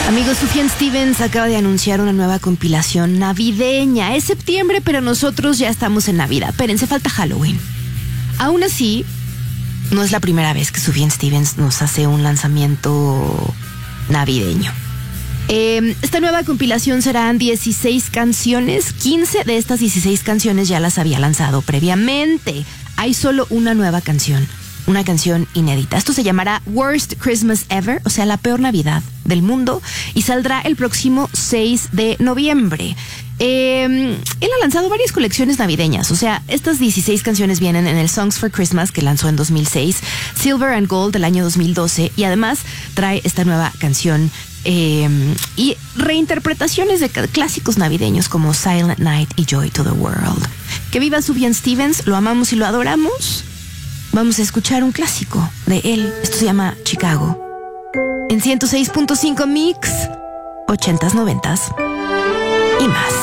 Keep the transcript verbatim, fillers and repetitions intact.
Amigos, Sufjan Stevens acaba de anunciar una nueva compilación navideña. Es septiembre, pero nosotros ya estamos en Navidad. Espérense, falta Halloween. Aún así, no es la primera vez que Sufjan Stevens nos hace un lanzamiento navideño. Eh, esta nueva compilación serán dieciséis canciones. quince de estas dieciséis canciones ya las había lanzado previamente. Hay solo una nueva canción. Una canción inédita. Esto se llamará Worst Christmas Ever, o sea, la peor Navidad del mundo, y saldrá el próximo seis de noviembre. Eh, él ha lanzado varias colecciones navideñas, o sea, estas dieciséis canciones vienen en el Songs for Christmas que lanzó en dos mil seis, Silver and Gold del año dos mil doce, y además trae esta nueva canción eh, y reinterpretaciones de clásicos navideños como Silent Night y Joy to the World. Que viva Sufjan Stevens, lo amamos y lo adoramos. Vamos a escuchar un clásico de él. Esto se llama Chicago. En ciento seis punto cinco Mix, ochentas, noventas y más.